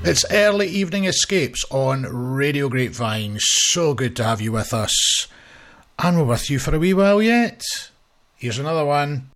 It's Early Evening Escapes on Radio Grapevine. So good to have you with us. And we're with you for a wee while yet. Here's another one.